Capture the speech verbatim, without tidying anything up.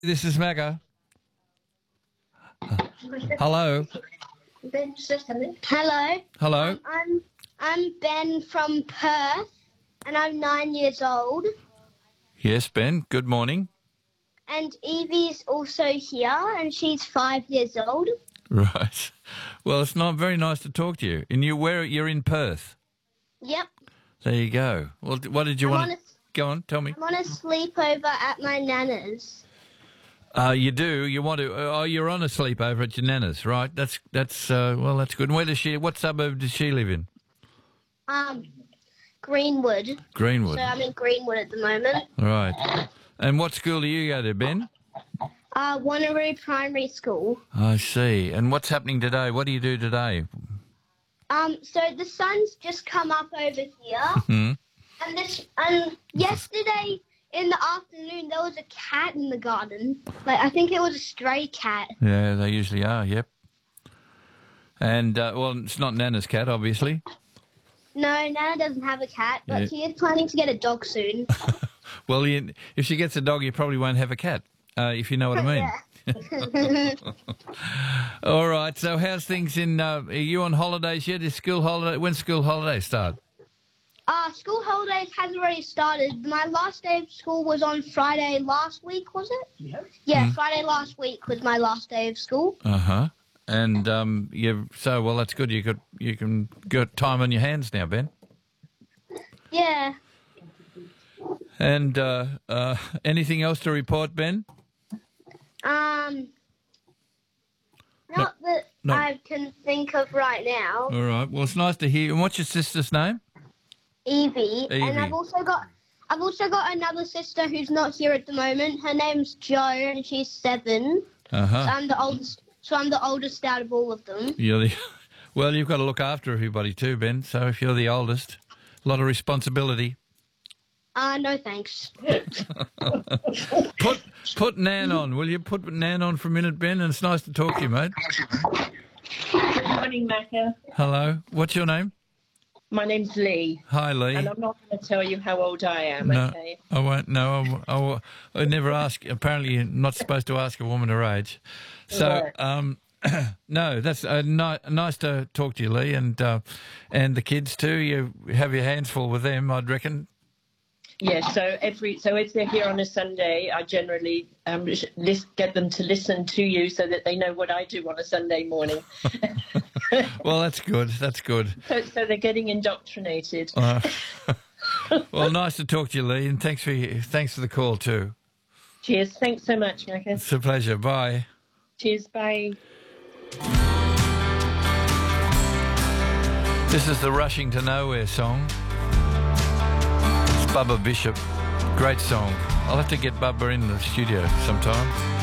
This is Magga. Hello. Hello. Hello. Um, I'm I'm Ben from Perth, and I'm nine years old. Yes, Ben. Good morning. And Evie's also here, and she's five years old. Right. Well, it's not very nice to talk to you. And you where you're in Perth. Yep. There you go. Well, what did you I'm want? on to... a, Go on, tell me. I'm on a sleepover at my nana's. Uh, you do. You want to? Oh, you're on a sleepover at your nana's, right? That's that's. Uh, well, that's good. And where does she? What suburb does she live in? Um, Greenwood. Greenwood. So I'm in Greenwood at the moment. Right. And what school do you go to, Ben? Uh, Wanneroo Primary School. I see. And what's happening today? What do you do today? Um, so the sun's just come up over here, Hmm. and this and yesterday in the afternoon there was a cat in the garden. Like I think it was a stray cat. Yeah, they usually are. Yep. And uh, well, it's not Nana's cat, obviously. No, Nana doesn't have a cat, but Yeah. she is planning to get a dog soon. Well, you, if she gets a dog, you probably won't have a cat, uh, if you know what I mean. Yeah. All right. So, how's things in? Uh, are you on holidays yet? Is school holiday? When school holidays start? Uh, school holidays has already started. My last day of school was on Friday last week, was it? Yeah. Yeah, Mm. Friday last week was my last day of school. Uh huh. And um, you so well. That's good. You could you can get time on your hands now, Ben. Yeah. And uh, uh, anything else to report, Ben? Um, not that no. I can think of right now. All right. Well, it's nice to hear. And what's your sister's name? Evie, Evie. and I've also got I've also got another sister who's not here at the moment. Her name's Jo, and she's seven. Uh So huh. I'm the oldest. So I'm the oldest out of all of them. You're the well. You've got to look after everybody too, Ben. So if you're the oldest, a lot of responsibility. Uh, no thanks. Put put Nan on, will you? Put Nan on for a minute, Ben. And it's nice to talk to you, mate. Good morning, Macca. Hello. What's your name? My name's Lee, Hi, Lee. and I'm not going to tell you how old I am, No, okay? I won't. No, I, w- I, w- I never ask. Apparently, you're not supposed to ask a woman her age. So, Right. um, no, that's uh, ni- nice to talk to you, Lee, and uh, and the kids too. You have your hands full with them, I'd reckon. Yeah, so every so if they're here on a Sunday, I generally um, sh- lis- get them to listen to you so that they know what I do on a Sunday morning. Well, that's good. That's good. So, so they're getting indoctrinated. Uh, well, nice to talk to you, Lee, and thanks for your, thanks for the call too. Cheers. Thanks so much, Macca. It's a pleasure. Bye. Cheers. Bye. This is the Rushing to Nowhere song. It's Bubba Bishop. Great song. I'll have to get Bubba in the studio sometime.